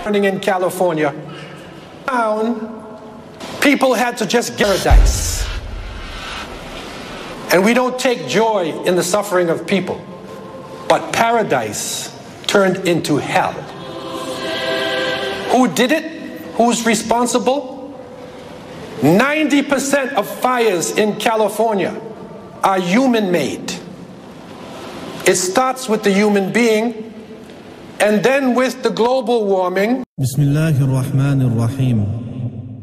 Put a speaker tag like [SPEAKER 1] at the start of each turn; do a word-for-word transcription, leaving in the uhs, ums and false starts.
[SPEAKER 1] burning in California, people had to just get paradise. And we don't take joy in the suffering of people. But paradise turned into hell. Who did it? Who's responsible? ninety percent of fires in California are human-made. It starts with the human being, and then with the global warming.
[SPEAKER 2] Bismillahir Rahmanir Rahim.